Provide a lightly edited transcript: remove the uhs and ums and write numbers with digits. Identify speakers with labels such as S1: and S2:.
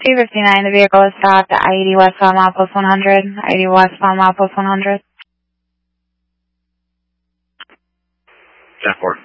S1: 259, the vehicle is stopped at I-80 westbound milepost 100. I-80 westbound milepost 100.
S2: 10-4.